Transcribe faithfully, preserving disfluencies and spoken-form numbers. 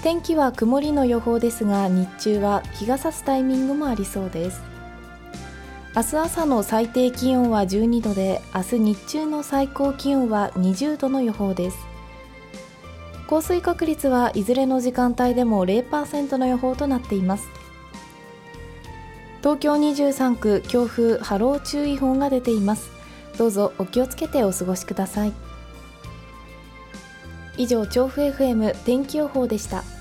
天気は曇りの予報ですが、日中は日が差すタイミングもありそうです。明日朝の最低気温はじゅうにどで、明日日中の最高気温はにじゅうどの予報です。降水確率はいずれの時間帯でも ゼロパーセント の予報となっています。東京にじゅうさんく、強風・波浪注意報が出ています。どうぞお気をつけてお過ごしください。以上、調布 エフエム 天気予報でした。